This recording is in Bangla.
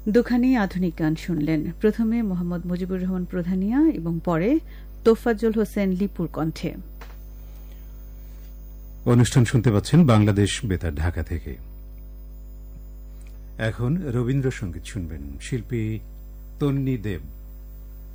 দুখানি আধুনিক গান শুনলেন। প্রথমে মোহাম্মদ মুজিবুর রহমান প্রধানিয়া এবং পরে তোফাজ্জল হোসেন লিপুর কণ্ঠে। অনুষ্ঠান শুনতে পাচ্ছেন বাংলাদেশ বেতার ঢাকা থেকে। এখন রবীন্দ্রসঙ্গীত শুনবেন। শিল্পী তন্নি দেব।